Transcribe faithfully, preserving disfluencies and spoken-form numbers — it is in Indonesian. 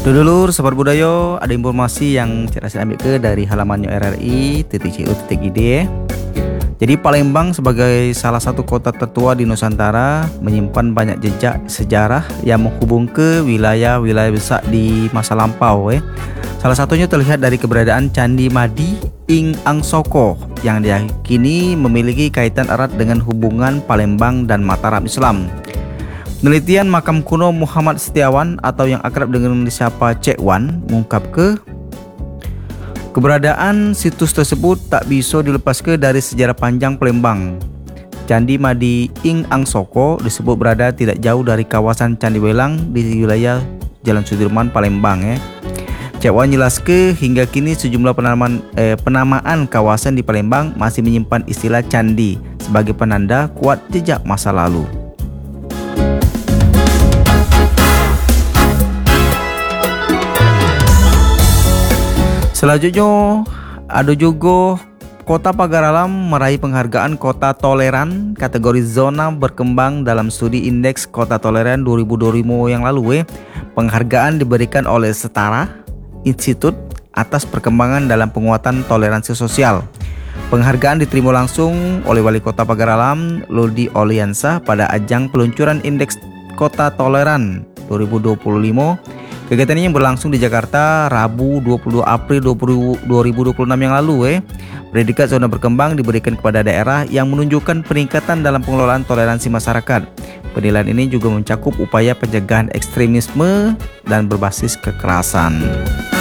Dulur, sobat budaya, ada informasi yang saya ambil ke dari halamannya R R I titik C U titik I D. Jadi Palembang sebagai salah satu kota tertua di Nusantara menyimpan banyak jejak sejarah yang menghubung ke wilayah-wilayah besar di masa lampau. Eh. Salah satunya terlihat dari keberadaan Candi Madi Ing Angsoko yang diyakini memiliki kaitan erat dengan hubungan Palembang dan Mataram Islam. Penelitian makam kuno Muhammad Setiawan atau yang akrab dengan disapa Cek Wan mengungkap ke keberadaan situs tersebut tak bisa dilepaskan dari sejarah panjang Palembang. Candi Madi Ing Angsoko disebut berada tidak jauh dari kawasan Candi Welang di wilayah Jalan Sudirman, Palembang. Eh. Cek Wan jelaskan hingga kini sejumlah penamaan, eh, penamaan kawasan di Palembang masih menyimpan istilah candi sebagai penanda kuat jejak masa lalu. Selanjutnya ada juga Kota Pagar Alam meraih penghargaan Kota Toleran kategori zona berkembang dalam studi Indeks Kota Toleran dua ribu dua puluh lima yang lalu. Eh. Penghargaan diberikan oleh Setara Institute atas perkembangan dalam penguatan toleransi sosial. Penghargaan diterima langsung oleh Wali Kota Pagar Alam Lodi Oliansa pada ajang peluncuran Indeks Kota Toleran dua ribu dua puluh lima. Kegiatan ini yang berlangsung di Jakarta Rabu dua puluh dua April dua ribu dua puluh enam yang lalu. Eh. Predikat zona berkembang diberikan kepada daerah yang menunjukkan peningkatan dalam pengelolaan toleransi masyarakat. Penilaian ini juga mencakup upaya pencegahan ekstremisme dan berbasis kekerasan.